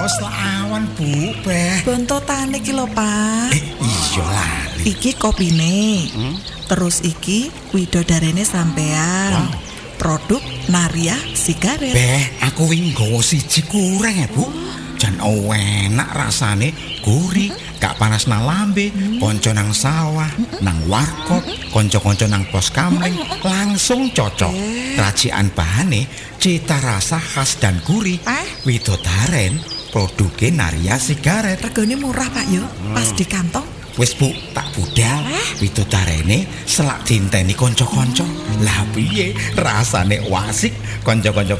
raos awan Bu, Beh. Bontotane iki lho, Pak. Iya lali. Iki kopine. Terus iki widodarene sampean. Produk Naria Sigaret. Beh, aku wingi nggawa siji kurang ya, Bu. Jan enak rasane, gurih, gak panas nang lambe, kanca nang sawah, nang warkop, kanca-kanca nang pos kamling, langsung cocok. Racikan bahane, cita rasa khas dan gurih. Widodaren, produke Naria Sigaret. Regane murah, Pak yo. Pas di kantong. Wis Bu, tak budal. Widodarene selak dinteni kanca-kanca. Lah piye rasane wasik kanca-kanca